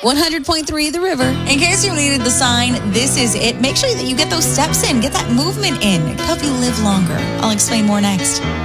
100.3 The River. In case you needed the sign, this is it. Make sure that you get those steps in, get that movement in. It could help you live longer. I'll explain more next.